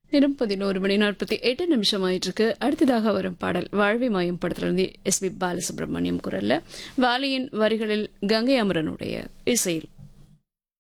நேரம் 11:48 ஆயிட்டு இருக்கு. அடுத்ததாக வரும் பாடல் வாழ்வை மாயம் படத்திலிருந்து எஸ் பி பாலசுப்ரமணியம் குரல்ல வாலியின் வரிகளில் கங்கை அமரனுடைய இசையில்.